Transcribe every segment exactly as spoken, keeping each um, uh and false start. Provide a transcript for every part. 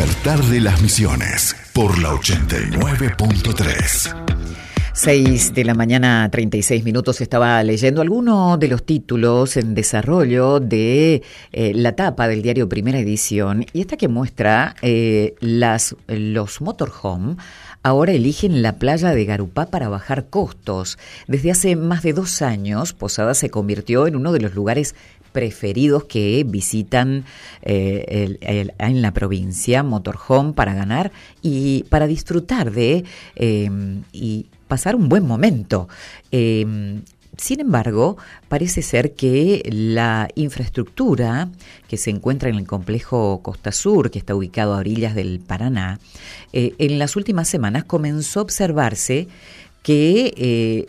despertar de las Misiones por la ochenta y nueve punto tres. seis de la mañana, treinta y seis minutos. Estaba leyendo algunos de los títulos en desarrollo de eh, la tapa del diario Primera Edición, y esta que muestra eh, las, los motorhome ahora eligen la playa de Garupá para bajar costos. Desde hace más de dos años, Posadas se convirtió en uno de los lugares preferidos que visitan eh, el, el, en la provincia, motorhome para ganar y para disfrutar de eh, y pasar un buen momento. Eh, Sin embargo, parece ser que la infraestructura que se encuentra en el complejo Costa Sur, que está ubicado a orillas del Paraná, eh, en las últimas semanas comenzó a observarse que eh,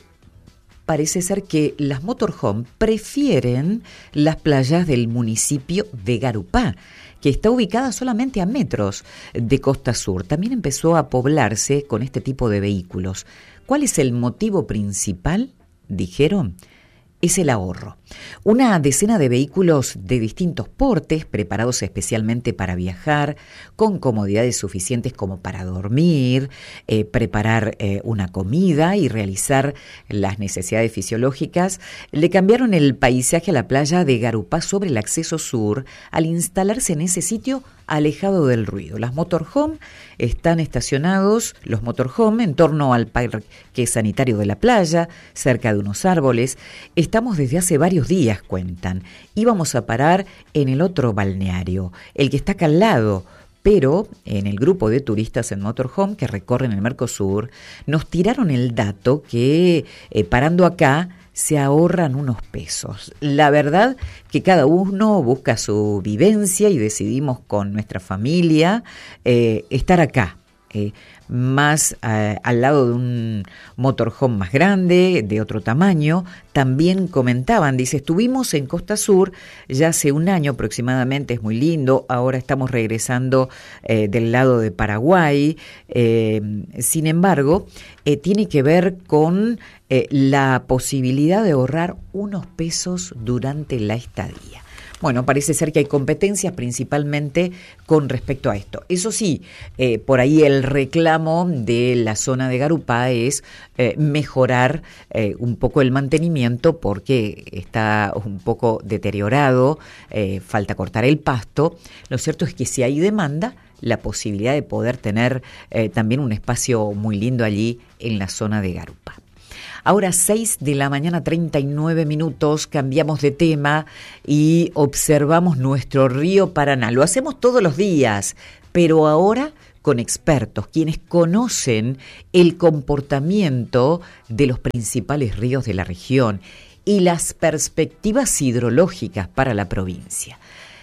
parece ser que las motorhome prefieren las playas del municipio de Garupá, que está ubicada solamente a metros de Costa Sur. También empezó a poblarse con este tipo de vehículos. ¿Cuál es el motivo principal? Dijeron, es el ahorro. Una decena de vehículos de distintos portes, preparados especialmente para viajar, con comodidades suficientes como para dormir, eh, preparar eh, una comida y realizar las necesidades fisiológicas, le cambiaron el paisaje a la playa de Garupá sobre el acceso sur al instalarse en ese sitio alejado del ruido. Las motorhome están estacionados, los motorhome, en torno al parque sanitario de la playa, cerca de unos árboles. Estamos desde hace varios días, cuentan. Íbamos a parar en el otro balneario, el que está acá al lado, pero en el grupo de turistas en motorhome que recorren el Mercosur, nos tiraron el dato que eh, parando acá se ahorran unos pesos. La verdad que cada uno busca su vivencia y decidimos con nuestra familia eh, estar acá, eh, más eh, al lado de un motorhome más grande, de otro tamaño. También comentaban, dice, estuvimos en Costa Sur ya hace un año aproximadamente, es muy lindo, ahora estamos regresando eh, del lado de Paraguay, eh, sin embargo, eh, tiene que ver con eh, la posibilidad de ahorrar unos pesos durante la estadía. Bueno, parece ser que hay competencias principalmente con respecto a esto. Eso sí, eh, por ahí el reclamo de la zona de Garupá es eh, mejorar eh, un poco el mantenimiento porque está un poco deteriorado, eh, falta cortar el pasto. Lo cierto es que si hay demanda, la posibilidad de poder tener eh, también un espacio muy lindo allí en la zona de Garupá. Ahora seis de la mañana, treinta y nueve minutos, cambiamos de tema y observamos nuestro río Paraná. Lo hacemos todos los días, pero ahora con expertos, quienes conocen el comportamiento de los principales ríos de la región y las perspectivas hidrológicas para la provincia.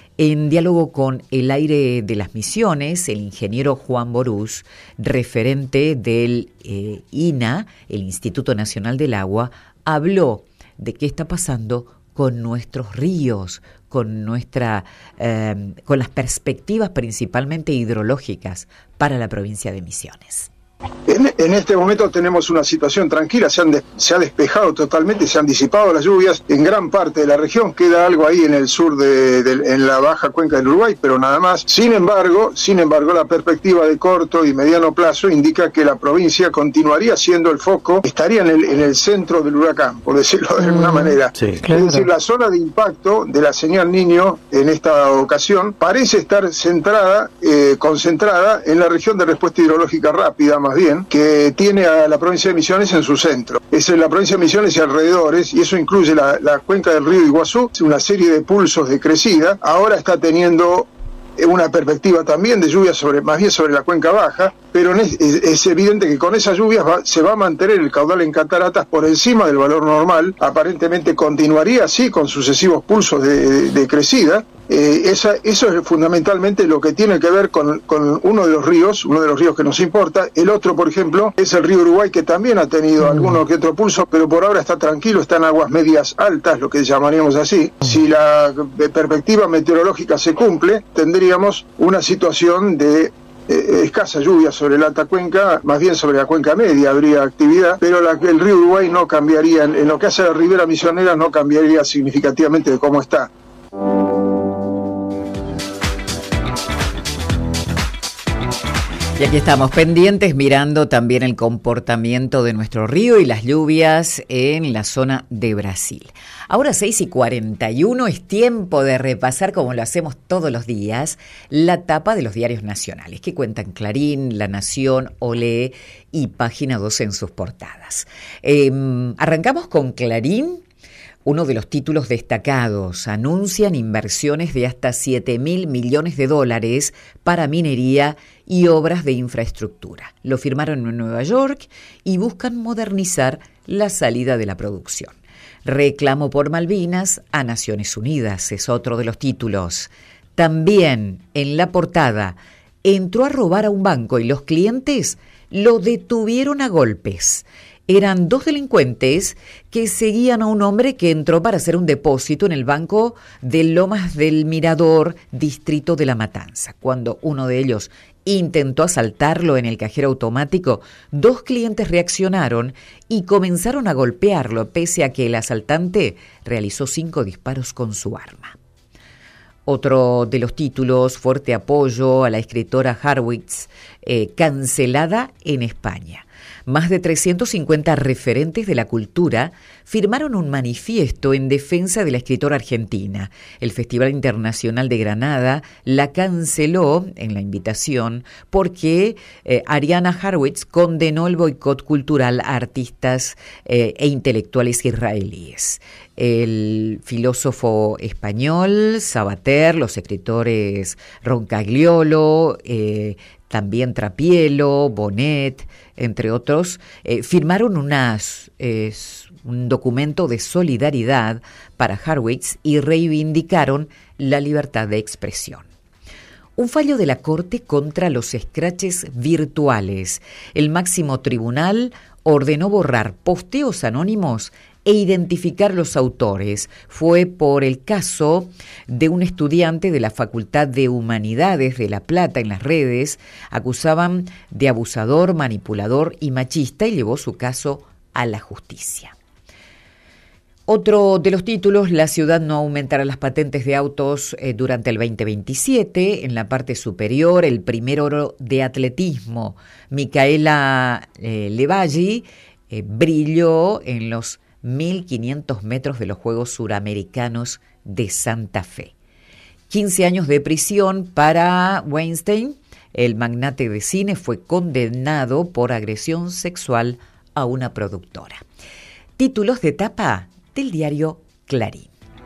En diálogo con El Aire de las Misiones, el ingeniero Juan Borús, referente del eh, I N A, el Instituto Nacional del Agua, habló de qué está pasando con nuestros ríos, con nuestra, eh, con las perspectivas principalmente hidrológicas para la provincia de Misiones. En, en este momento tenemos una situación tranquila, se, han de, se ha despejado totalmente, se han disipado las lluvias en gran parte de la región, queda algo ahí en el sur, de, de, en la baja cuenca del Uruguay, pero nada más. Sin embargo, sin embargo, la perspectiva de corto y mediano plazo indica que la provincia continuaría siendo el foco, estaría en el, en el centro del huracán, por decirlo de alguna mm, manera. Sí, claro. Es decir, la zona de impacto de la señal Niño en esta ocasión parece estar centrada, eh, concentrada en la región de respuesta hidrológica rápida, más bien, que tiene a la provincia de Misiones en su centro. Es en la provincia de Misiones y alrededores, y eso incluye la, la cuenca del río Iguazú, una serie de pulsos de crecida. Ahora está teniendo una perspectiva también de lluvia sobre, más bien sobre la cuenca baja, pero es, es evidente que con esas lluvias va, se va a mantener el caudal en cataratas por encima del valor normal. Aparentemente continuaría así con sucesivos pulsos de, de, de crecida. Eh, esa, eso es fundamentalmente lo que tiene que ver con, con uno de los ríos, uno de los ríos que nos importa. El otro, por ejemplo, es el río Uruguay, que también ha tenido mm. alguno que otro pulso, pero por ahora está tranquilo, está en aguas medias altas, lo que llamaríamos así. Si la perspectiva meteorológica se cumple, tendríamos una situación de Eh, escasa lluvia sobre la alta cuenca, más bien sobre la cuenca media habría actividad, pero la, el río Uruguay no cambiaría, en, en lo que hace a la ribera misionera no cambiaría significativamente de cómo está. Y aquí estamos pendientes mirando también el comportamiento de nuestro río y las lluvias en la zona de Brasil. Ahora seis y cuarenta y uno es tiempo de repasar, como lo hacemos todos los días, la tapa de los diarios nacionales que cuentan Clarín, La Nación, Olé y Página doce en sus portadas. Eh, arrancamos con Clarín. Uno de los títulos destacados: anuncian inversiones de hasta siete mil millones de dólares para minería y obras de infraestructura. Lo firmaron en Nueva York y buscan modernizar la salida de la producción. Reclamo por Malvinas a Naciones Unidas es otro de los títulos. También en la portada: entró a robar a un banco y los clientes lo detuvieron a golpes. Eran dos delincuentes que seguían a un hombre que entró para hacer un depósito en el banco de Lomas del Mirador, distrito de La Matanza. Cuando uno de ellos intentó asaltarlo en el cajero automático, dos clientes reaccionaron y comenzaron a golpearlo, pese a que el asaltante realizó cinco disparos con su arma. Otro de los títulos: fuerte apoyo a la escritora Harwitz, eh, cancelada en España. Más de trescientos cincuenta referentes de la cultura firmaron un manifiesto en defensa de la escritora argentina. El Festival Internacional de Granada la canceló en la invitación porque eh, Ariana Harwitz condenó el boicot cultural a artistas eh, e intelectuales israelíes. El filósofo español Sabater, los escritores Roncagliolo, eh, también Trapielo, Bonet, entre otros, eh, firmaron unas, eh, un documento de solidaridad para Harwitz y reivindicaron la libertad de expresión. Un fallo de la Corte contra los scratches virtuales. El máximo tribunal ordenó borrar posteos anónimos e identificar los autores. Fue por el caso de un estudiante de la Facultad de Humanidades de La Plata en las redes. Acusaban de abusador, manipulador y machista y llevó su caso a la justicia. Otro de los títulos: la ciudad no aumentará las patentes de autos eh, durante el veinte veintisiete. En la parte superior, el primer oro de atletismo. Micaela eh, Levalli eh, brilló en los mil quinientos metros de los Juegos Suramericanos de Santa Fe. quince años de prisión para Weinstein. El magnate de cine fue condenado por agresión sexual a una productora. Títulos de tapa del diario Clarín.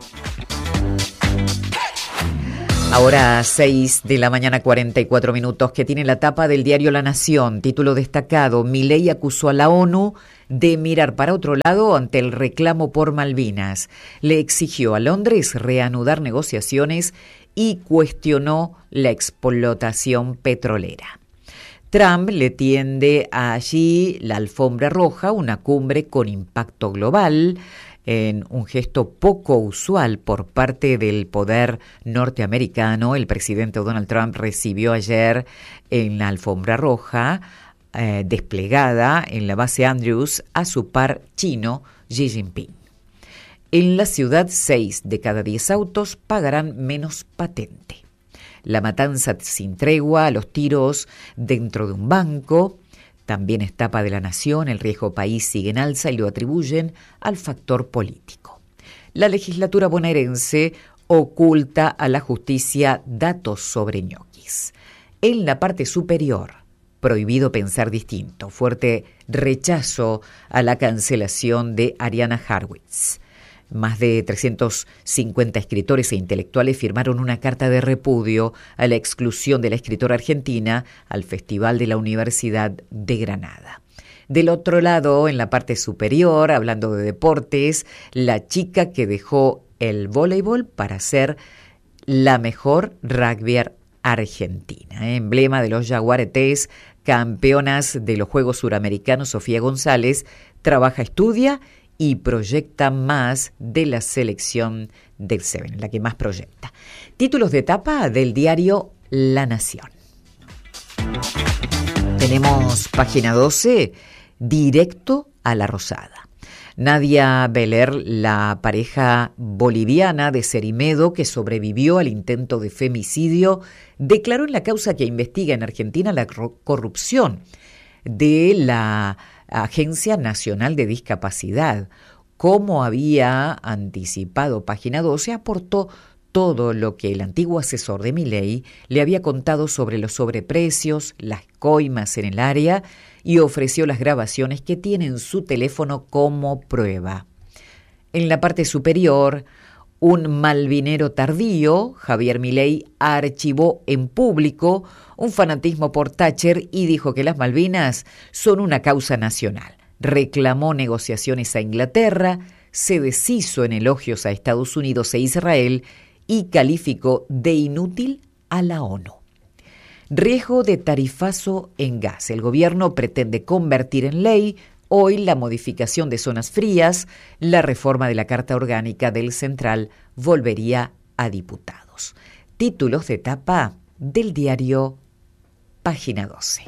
Ahora seis de la mañana, cuarenta y cuatro minutos, que tiene la tapa del diario La Nación. Título destacado: Milei acusó a la ONU de mirar para otro lado ante el reclamo por Malvinas. Le exigió a Londres reanudar negociaciones y cuestionó la explotación petrolera. Trump le tiende allí la alfombra roja, una cumbre con impacto global, en un gesto poco usual por parte del poder norteamericano. El presidente Donald Trump recibió ayer en la alfombra roja eh, desplegada en la base Andrews a su par chino Xi Jinping. En la ciudad, seis de cada diez autos pagarán menos patente. La matanza sin tregua, los tiros dentro de un banco. También es tapa de La Nación: el riesgo país sigue en alza y lo atribuyen al factor político. La legislatura bonaerense oculta a la justicia datos sobre ñoquis. En la parte superior, prohibido pensar distinto. Fuerte rechazo a la cancelación de Ariana Harwitz. Más de trescientos cincuenta escritores e intelectuales firmaron una carta de repudio a la exclusión de la escritora argentina al Festival de la Universidad de Granada. Del otro lado, en la parte superior, hablando de deportes, la chica que dejó el voleibol para ser la mejor rugbyer argentina. Emblema de los jaguaretes, campeonas de los Juegos Suramericanos, Sofía González trabaja, estudia y proyecta más de la selección del Seven, la que más proyecta. Títulos de tapa del diario La Nación. Tenemos página doce, directo a la Rosada. Nadia Beler, la pareja boliviana de Cerimedo que sobrevivió al intento de femicidio, declaró en la causa que investiga en Argentina la corrupción de la Agencia Nacional de Discapacidad. Como había anticipado Página doce, aportó todo lo que el antiguo asesor de Milei le había contado sobre los sobreprecios, las coimas en el área, y ofreció las grabaciones que tiene en su teléfono como prueba. En la parte superior, un malvinero tardío, Javier Milei, archivó en público un fanatismo por Thatcher y dijo que las Malvinas son una causa nacional. Reclamó negociaciones a Inglaterra, se deshizo en elogios a Estados Unidos e Israel y calificó de inútil a la ONU. Riesgo de tarifazo en gas. El gobierno pretende convertir en ley hoy la modificación de zonas frías. La reforma de la Carta Orgánica del Central volvería a diputados. Títulos de tapa del diario Página doce.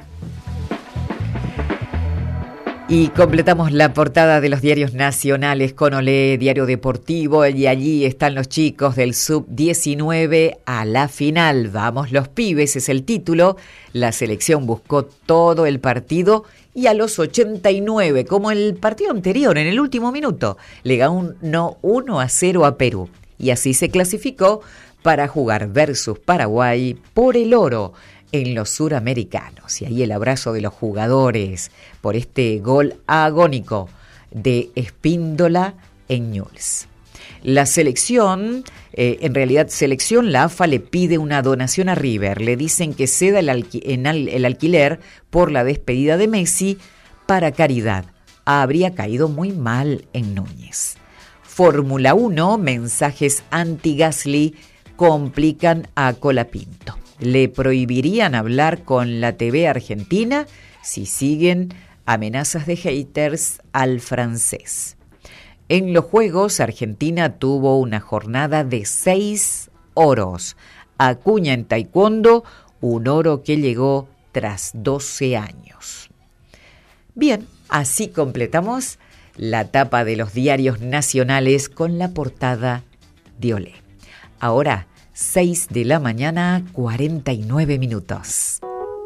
Y completamos la portada de los diarios nacionales con Olé, Diario Deportivo, y allí están los chicos del sub diecinueve a la final. Vamos los pibes, es el título. La selección buscó todo el partido y a los ochenta y nueve, como el partido anterior, en el último minuto, le ganó uno a cero a Perú. Y así se clasificó para jugar versus Paraguay por el oro en los suramericanos. Y ahí el abrazo de los jugadores por este gol agónico de Espíndola en Newell's. La selección, eh, en realidad selección, la AFA le pide una donación a River. Le dicen que ceda el, alqui- en al- el alquiler por la despedida de Messi para caridad. Habría caído muy mal en Núñez. Fórmula uno, mensajes anti-Gasly complican a Colapinto. Le prohibirían hablar con la T V argentina si siguen amenazas de haters al francés. En los Juegos, Argentina tuvo una jornada de seis oros. Acuña en taekwondo, un oro que llegó tras doce años. Bien, así completamos la tapa de los diarios nacionales con la portada de Olé. Ahora, seis de la mañana, cuarenta y nueve minutos.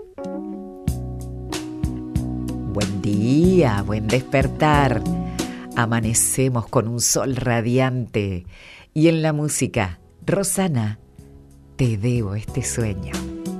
Buen día, buen despertar. Amanecemos con un sol radiante. Y en la música, Rosana, te debo este sueño.